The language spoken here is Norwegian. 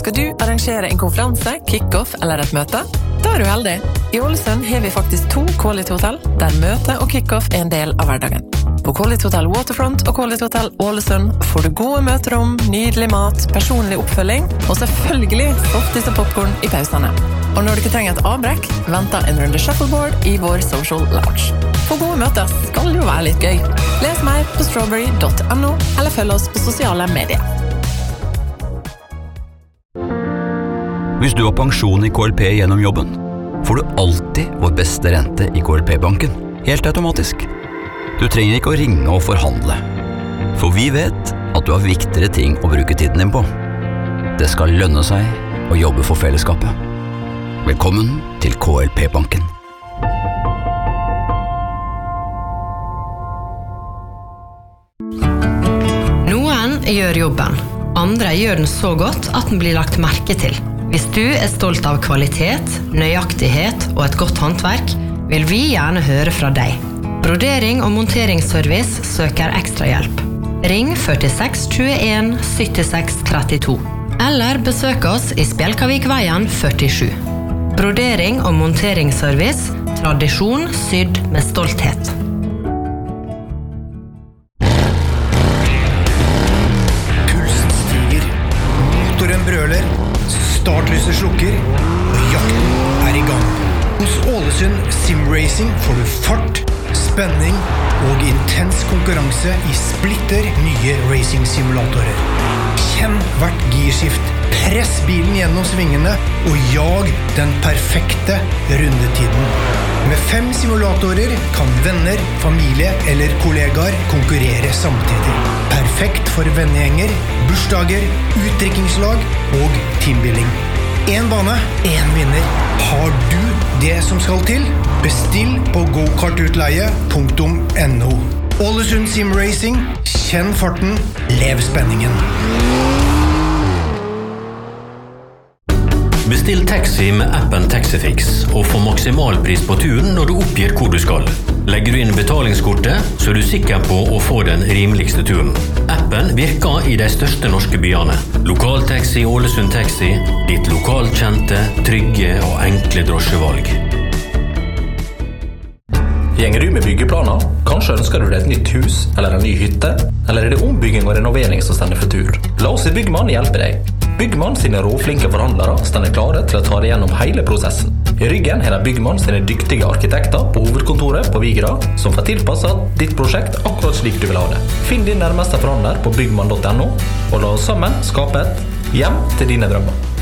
Skal du arrangere en konferanse, kick-off eller et møte? Da du heldig. I Ålesund har vi faktisk 2 Quality Hotel, der møte og kick-off en del av hverdagen. På Quality Hotel Waterfront og Quality Hotel Ålesund får du gode møterom, nydelig mat, personlig oppfølging og selvfølgelig softis og popcorn i pausene. Og når du ikke trenger et avbrekk, venter en runde shuffleboard i vår social lounge. For gode møter skal jo være litt gøy. Les mer på strawberry.no eller følg oss på sosiale medier. Hvis du har pensjon i KLP gjennom jobben, får du alltid vår beste rente i KLP-banken, helt automatisk. Du trenger ikke å ringe og forhandle, for vi vet at du har viktigere ting å bruke tiden din på. Det skal lønne seg å jobbe for fellesskapet. Velkommen til KLP-banken. Noen gjør jobben, andre gjør den så godt at den blir lagt merke til. Hvis du er stolt av kvalitet, nøyaktighet og et godt håndverk, vil vi gjerne høre fra deg. Brodering og monteringsservice søker ekstra hjelp. Ring 46 21 76 32, eller besøk oss i Spjelkavikveien 47. Brodering og monteringsservice, tradisjon sydd med stolthet. Pulsen stiger, motoren brøler, startlyset slukker, og jakten er i gang. Hos Ålesund Sim Racing får du fart, spenning og intens konkurranse i splitter nye racing-simulatorer. Kjenn hvert girskift, press bilen gjennom svingene og jag den perfekte rundetiden. Med 5 simulatorer kan venner, familie eller kollegaer konkurrere samtidig. Perfekt for vennegjenger, bursdager, utdrikkingslag og teambuilding. 1 bane, 1 vinner. Har du det som skal til? Bestill på gokartutleie.no. Ålesund Sim Racing, kjenn farten, lev spenningen. Bestill taxi med appen Taxifix og få maksimal pris på turen når du oppgir hvor du skal. Legger du inn betalingskortet, så er du sikker på å få den rimeligste turen. Appen virker i de største norske byene. Lokaltaxi Ålesund Taxi, ditt lokalkjente, trygge og enkle drosjevalg. Gjenger du med byggeplaner? Kanskje ønsker du deg et nytt hus eller en ny hytte? Eller er det ombygging og renovering som stender for tur? La oss i Byggmann hjelpe deg. Byggmann sine råflinke forhandlere stender klare til å ta deg gjennom hele prosessen. I ryggen har de Byggmann sine dyktige arkitekter på hovedkontoret på Vigra, som får tilpasset ditt prosjekt akkurat slik du vil ha det. Finn din nærmeste forhandler på byggmann.no, og la oss sammen skape et hjem til dine drømmer.